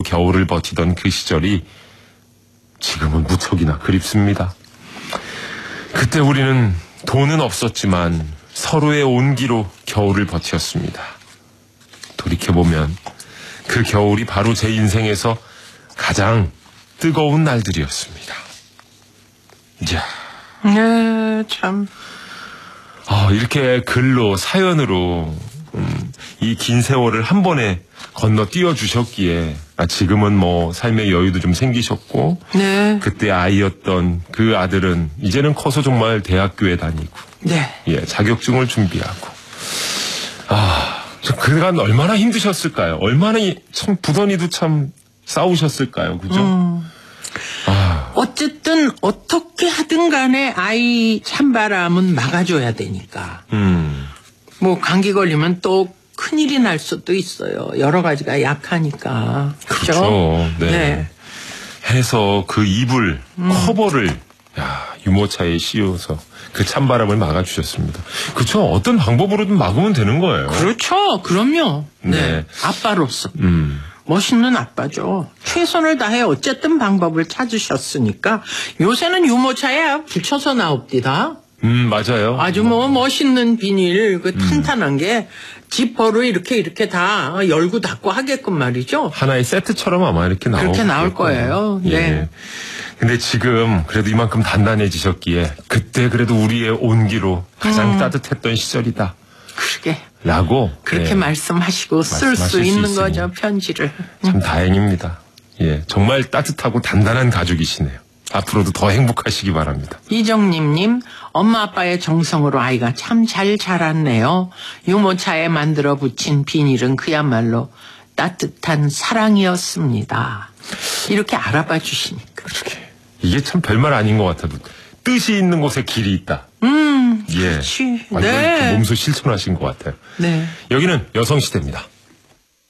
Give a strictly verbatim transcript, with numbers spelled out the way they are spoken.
겨울을 버티던 그 시절이 지금은 무척이나 그립습니다. 그때 우리는 돈은 없었지만 서로의 온기로 겨울을 버텼습니다. 돌이켜보면 그 겨울이 바로 제 인생에서 가장 뜨거운 날들이었습니다. 이야. 네, 참. 아, 이렇게 글로, 사연으로, 음, 이 긴 세월을 한 번에 건너뛰어 주셨기에, 아, 지금은 뭐, 삶의 여유도 좀 생기셨고, 네. 그때 아이였던 그 아들은 이제는 커서 정말 대학교에 다니고, 네. 예, 자격증을 준비하고, 아, 저 그간 얼마나 힘드셨을까요? 얼마나 이, 참, 부더니도 참 싸우셨을까요? 그죠? 음. 아. 어쨌든 어떻게 하든 간에 아이 찬바람은 막아줘야 되니까. 음. 뭐 감기 걸리면 또 큰일이 날 수도 있어요. 여러 가지가 약하니까. 그렇죠? 그렇죠. 네. 네. 해서 그 이불, 음. 커버를 야, 유모차에 씌워서 그 찬바람을 막아주셨습니다. 그렇죠. 어떤 방법으로든 막으면 되는 거예요. 그렇죠. 그럼요. 네. 네. 아빠로서. 음. 멋있는 아빠죠. 최선을 다해 어쨌든 방법을 찾으셨으니까 요새는 유모차에 붙여서 나옵니다. 음, 맞아요. 아주 뭐 멋있는 비닐 그 탄탄한 음. 게 지퍼로 이렇게 이렇게 다 열고 닫고 하게끔 말이죠. 하나의 세트처럼 아마 이렇게 나올 그렇게 나올 거예요. 네. 예. 근데 지금 그래도 이만큼 단단해지셨기에 그때 그래도 우리의 온기로 가장 음. 따뜻했던 시절이다. 그러게. 라고 그렇게 예. 말씀하시고 쓸 수 있는 수 거죠, 편지를. 참 음. 다행입니다. 예, 정말 따뜻하고 단단한 가족이시네요. 앞으로도 더 행복하시기 바랍니다. 이정님님, 엄마 아빠의 정성으로 아이가 참 잘 자랐네요. 유모차에 만들어 붙인 비닐은 그야말로 따뜻한 사랑이었습니다. 이렇게 알아봐 주시니까. 그렇게. 이게 참 별말 아닌 것 같아도 뜻이 있는 곳에 길이 있다. 음, 예. 그렇지. 완전 네. 몸소 실천하신 것 같아요. 네. 여기는 여성시대입니다.